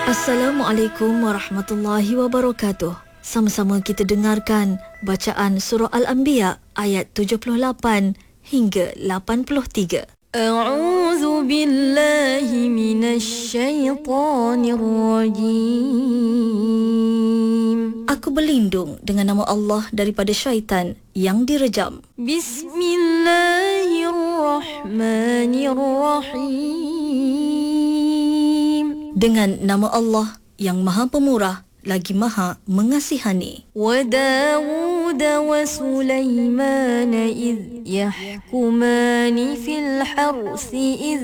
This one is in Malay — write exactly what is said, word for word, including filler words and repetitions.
Assalamualaikum warahmatullahi wabarakatuh. Sama-sama kita dengarkan bacaan surah Al-Anbiya ayat tujuh puluh lapan hingga lapan puluh tiga. A'udzu billahi minasy syaithanir rajim. Aku berlindung dengan nama Allah daripada syaitan yang direjam. Bismillahirrahmanirrahim. Dengan nama Allah yang Maha Pemurah lagi Maha Mengasihani. Wa Dawud wa Sulaiman idh yahkumani fil harsi idh